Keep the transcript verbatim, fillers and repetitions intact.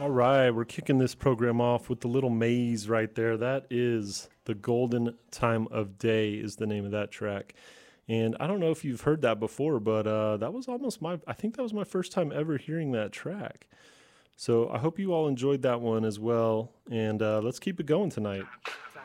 All right, we're kicking this program off with the little maze right there. That is The Golden Time of Day is the name of that track. And I don't know if you've heard that before, but uh, that was almost my, I think that was my first time ever hearing that track. So I hope you all enjoyed that one as well. And uh, let's keep it going tonight.